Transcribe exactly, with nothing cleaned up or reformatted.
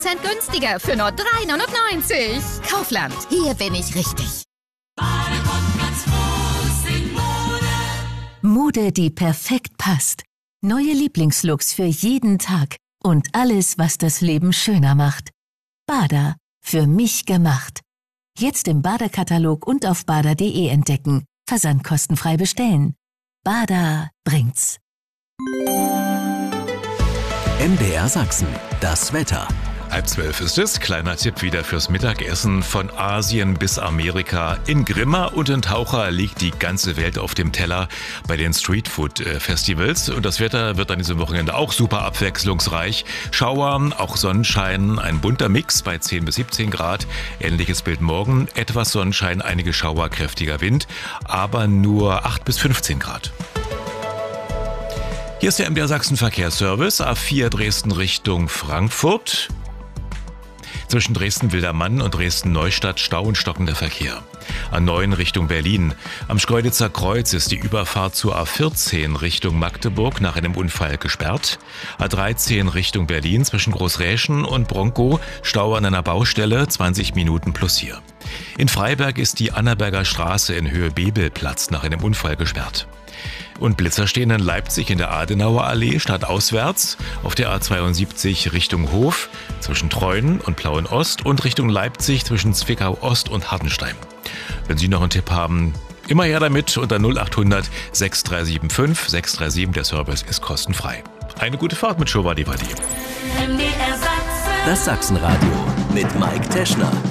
Cent günstiger für nur drei neunundneunzig. Kaufland, hier bin ich richtig. Mode, die perfekt passt. Neue Lieblingslooks für jeden Tag. Und alles, was das Leben schöner macht. Bader, für mich gemacht. Jetzt im Bader-Katalog und auf bader punkt de entdecken. Versand kostenfrei bestellen. Bader bringt's. M D R Sachsen, das Wetter. Halb zwölf ist es. Kleiner Tipp wieder fürs Mittagessen. Von Asien bis Amerika. In Grimma und in Taucher liegt die ganze Welt auf dem Teller bei den Streetfood-Festivals. Und das Wetter wird an diesem Wochenende auch super abwechslungsreich. Schauer, auch Sonnenschein, ein bunter Mix bei zehn bis siebzehn Grad. Ähnliches Bild morgen. Etwas Sonnenschein, einige Schauer, kräftiger Wind. Aber nur acht bis fünfzehn Grad. Hier ist der M D R Sachsen Verkehrsservice. A vier Dresden Richtung Frankfurt. Zwischen Dresden-Wildermann und Dresden-Neustadt Stau und stockender Verkehr. A neun Richtung Berlin. Am Schkeuditzer Kreuz ist die Überfahrt zur A vierzehn Richtung Magdeburg nach einem Unfall gesperrt. A dreizehn Richtung Berlin zwischen Großräschen und Bronkow Stau an einer Baustelle, zwanzig Minuten plus hier. In Freiberg ist die Annaberger Straße in Höhe Bebelplatz nach einem Unfall gesperrt. Und Blitzer stehen in Leipzig in der Adenauer Allee stadtauswärts auf der A zweiundsiebzig Richtung Hof zwischen Treuen und Plauen-Ost und Richtung Leipzig zwischen Zwickau-Ost und Hartenstein. Wenn Sie noch einen Tipp haben, immer her damit unter null acht hundert sechs drei sieben fünf sechs drei sieben. Der Service ist kostenfrei. Eine gute Fahrt mit Show Vadi Vadi. Das Sachsenradio mit Mike Teschner.